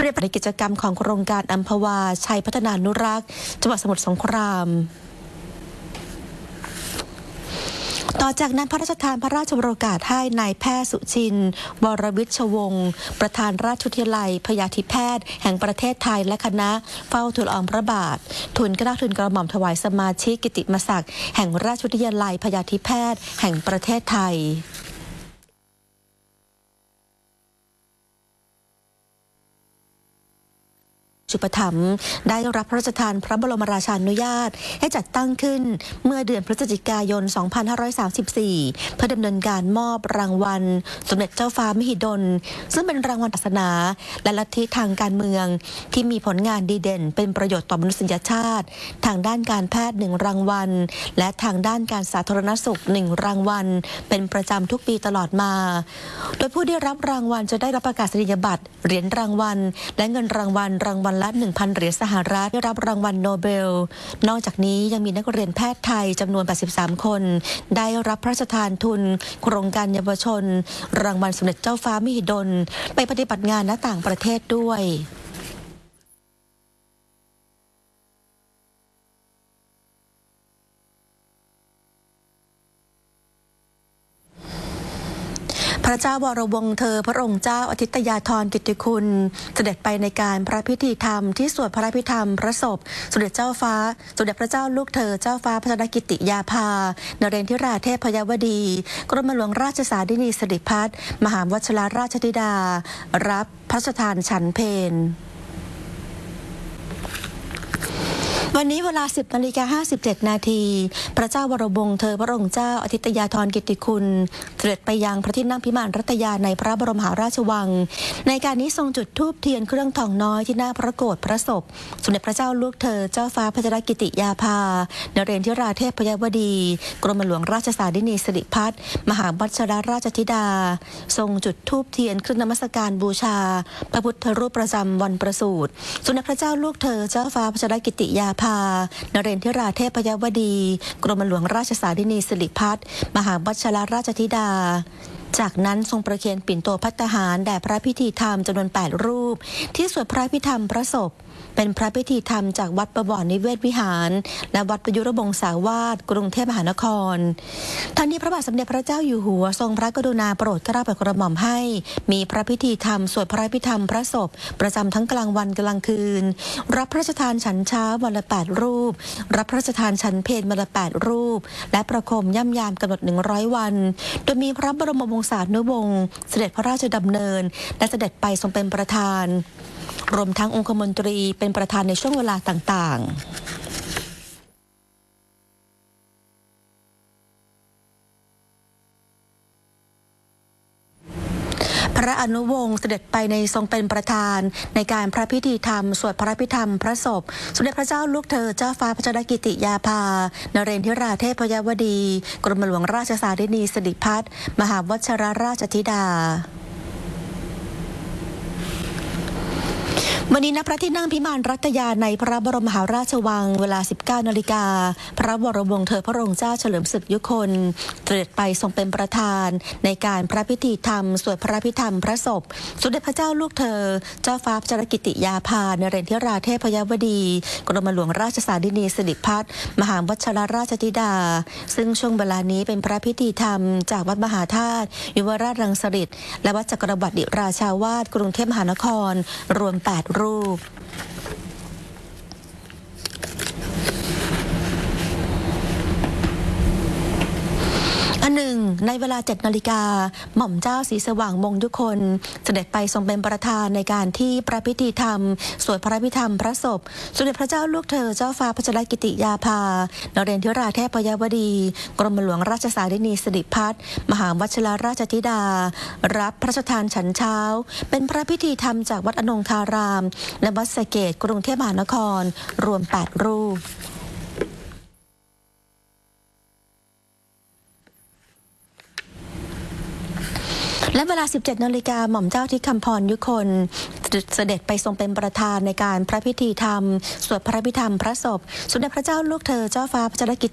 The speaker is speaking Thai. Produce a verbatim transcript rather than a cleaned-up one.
รียบในกิจกรรมของโครงการอัมพวาชัยพัฒนานุรักษ์จังหวัดสมุทรสงครามต่อจากนั้นพระราชทานพระราชวโรกาสให้นายแพทย์สุชินวรวิชวงศ์ประธานราชวิทยาลัยพยาธิแพทย์แห่งประเทศไทยและคณะเฝ้าทูลละอองพระบาททูลเกล้าทูลกระหม่อมถวายสมาชิกกิตติมศักดิ์แห่งราชวิทยาลัยพยาธิแพทย์แห่งประเทศไทยอุปถัมภ์ได้รับพระราชทานพระบรมราชานุญาตให้จัดตั้งขึ้นเมื่อเดือนพฤศจิกายน สองพันห้าร้อยสามสิบสี่ เพื่อดำเนินการมอบรางวัลสมเด็จเจ้าฟ้ามหิดลซึ่งเป็นรางวัลศาสนาและลัทธิทางการเมืองที่มีผลงานดีเด่นเป็นประโยชน์ต่อมนุษยชาติทางด้านการแพทย์หนึ่งรางวัลและทางด้านการสาธารณสุขหนึ่งรางวัลเป็นประจำทุกปีตลอดมาโดยผู้ได้รับรางวัลจะได้รับประกาศนียบัตรเหรียญรางวัลและเงินรางวัลรางวัลละ หนึ่งพัน เหรียญสหรัฐได้รับรางวัลโนเบลนอกจากนี้ยังมีนักเรียนแพทย์ไทยจำนวนแปดสิบสามคนได้รับพระราชทานทุนโครงการเยาวชนรางวัลสมเด็จเจ้าฟ้ามหิดลไปปฏิบัติงานณต่างประเทศด้วยพระเจ้าวรวงศ์เธอพระองค์เจ้าอาทิตยาธรกิตติคุณเสด็จไปในการพระพิธีธรรมที่สวดพระพิธรรมพระศพสมเด็จเจ้าฟ้าสมเด็จพระเจ้าลูกเธอเจ้าฟ้าพัชรกิติยาภานเรนทิราเทพยวดีกรมหลวงราชสารินีสิริพัฒน์มหาวชิรราชธิดารับพระราชทานฉันเพลวันนี้เวลา สิบนาฬิกาห้าสิบเจ็ดนาทีพระเจ้าวรวงศ์เธอพระองค์เจ้าอาทิตยาธรกิตติคุณเสด็จไปยังพระที่นั่งพิมานรัตยาในพระบรมมหาราชวังในการนี้ทรงจุดธูปเทียนเครื่องทองน้อยที่หน้าพระโกฐพระศพสมเด็จพระเจ้าลูกเธอเจ้าฟ้าพัชรกิติยาภานเรนทิราเทพยวดีกรมหลวงราชสารินีสิริพัฒน์มหาวชิรราชธิดาทรงจุดธูปเทียนเครื่องนมัสการบูชาพระพุทธรูปประจำวันประสูติสมเด็จพระเจ้าลูกเธอเจ้าฟ้าพัชรกิติยาภานเรนทิราเทพยวดีกรมหลวงราชสารินีสิริพัฒน์มหาวชิรราชธิดาจากนั้นทรงประเคนปิ่นโตภัตตาหารแด่พระพิธีธรรมจำนวนแปดรูปที่สวดพระพิธรรมพระศพเป็นพระพิธีธรรมจากวัดประบ่อนิเวศวิหารและวัดประยุรบงสาวาสกรุงเทพมหานครทั้งนี้พระบาทสมเด็จพระเจ้าอยู่หัวทรงพระกรุณาโปรดเกล้าโปรดกระหม่อมให้มีพระพิธีธรรมสวดพระพิธรรมพระศพประจำทั้งกลางวันกลางคืนรับพระราชทานฉันเช้าวันละแปดรูปรับพระราชทานฉันเพลวันละแปดรูปและประโคมย่ำยามกำหนดหนึ่งร้อยวันโดยมีพระบรมวงศานุวงศ์เสด็จพระราชดำเนินและเสด็จไปทรงเป็นประธานรวมทั้งองคมนตรีเป็นประธานในช่วงเวลาต่างๆพระอนุวงศ์เสด็จไปในทรงเป็นประธานในการพระพิธีธรรมสวดพระพิธรรมพระศพสมเด็จพระเจ้าลูกเธอเจ้าฟ้าพัชรกิติยาภานเรนทิราเทพยวดีกรมหลวงราชสารินีสิริพัฒน์มหาวชิรราชธิดาวันนี้ณพระที่นั่งพิมานรัตยาในพระบรมมหาราชวังเวลา สิบเก้านาฬิกาพระวรวงศ์เธอพระองค์เจ้าเฉลิมศึกยุคนเสด็จไปทรงเป็นประธานในการพระพิธีธรรมสวดพระพิธรรมพระศพสมเด็จพระเจ้าลูกเธอเจ้าฟ้าพัชรกิติยาภานเรนทิราเทพยวดีกรมหลวงราชสารินีสิริพัฒน์มหาวชิรราชธิดาซึ่งช่วงเวลานี้เป็นพระพิธีธรรมจากวัดมหาธาตุยุวราชรังสฤษฎ์และวัดจักรวรรดิราชาวาสกรุงเทพมหานครรวมแปดรูปอันหนึ่งในเวลาเจ็ดนาฬิกาหม่อมเจ้าศรีสว่างมงคลเสด็จไปทรงเป็นประธานในการที่พระพิธีธรรมสวดพระพิธรรมพระศพสมเด็จพระเจ้าลูกเธอเจ้าฟ้าพัชรกิติยาภานเรนทิราเทพยวดีกรมหลวงราชสารินีสิริพัฒน์มหาวชิรราชธิดารับพระราชทานฉันเช้าเป็นพระพิธีธรรมจากวัดอนงคารามและวัดสะเกษกรุงเทพมหานครรวมแปดรูปและเวลา สิบเจ็ดนาฬิกาหม่อมเจ้าทิคำพรยุคนเสด็จไปทรงเป็นประธานในการพระพิธีธรรมสวดพระพิธรรมพระศพสมเด็จพระเจ้าลูกเธอเจ้าฟ้าพัชรกิ